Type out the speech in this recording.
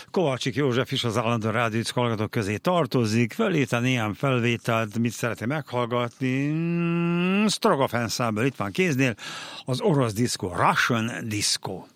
Kovácsik József is az állandó rádió hallgatók közé tartozik. Felírta néhány felvételt, mit szeretne meghallgatni. Strogoff ensemble itt van kéznél, az orosz diszkó, Russian Disco.